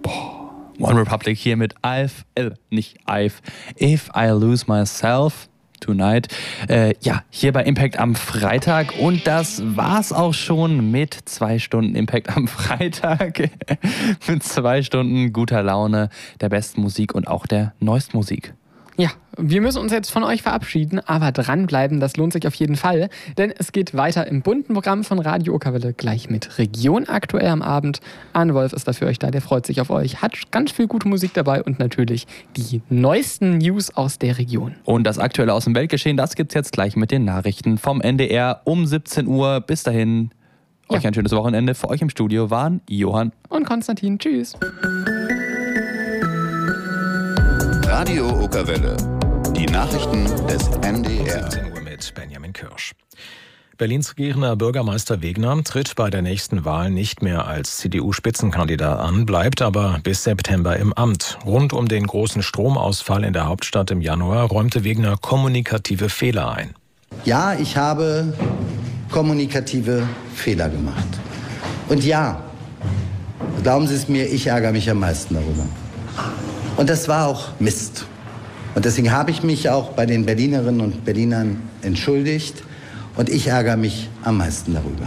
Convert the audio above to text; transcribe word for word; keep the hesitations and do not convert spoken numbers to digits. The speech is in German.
One Republic hier mit I've, äh, nicht I've, If I Lose Myself Tonight. Äh, ja, hier bei Impact am Freitag. Und das war's auch schon mit zwei Stunden Impact am Freitag. Mit zwei Stunden guter Laune, der besten Musik und auch der neuesten Musik. Ja, wir müssen uns jetzt von euch verabschieden, aber dranbleiben, das lohnt sich auf jeden Fall, denn es geht weiter im bunten Programm von Radio Okerwelle, gleich mit Region aktuell am Abend. Arne Wolf ist da für euch da, der freut sich auf euch, hat ganz viel gute Musik dabei und natürlich die neuesten News aus der Region. Und das Aktuelle aus dem Weltgeschehen, das gibt's jetzt gleich mit den Nachrichten vom N D R um siebzehn Uhr. Bis dahin, ja. Euch ein schönes Wochenende. Für euch im Studio waren Johann und Konstantin. Tschüss. Radio Okerwelle. Die Nachrichten des N D R. siebzehn Uhr mit Benjamin Kirsch. Berlins regierender Bürgermeister Wegner tritt bei der nächsten Wahl nicht mehr als C D U-Spitzenkandidat an, bleibt aber bis September im Amt. Rund um den großen Stromausfall in der Hauptstadt im Januar räumte Wegner kommunikative Fehler ein. Ja, ich habe kommunikative Fehler gemacht. Und ja, glauben Sie es mir, ich ärgere mich am meisten darüber. Und das war auch Mist. Und deswegen habe ich mich auch bei den Berlinerinnen und Berlinern entschuldigt. Und ich ärgere mich am meisten darüber.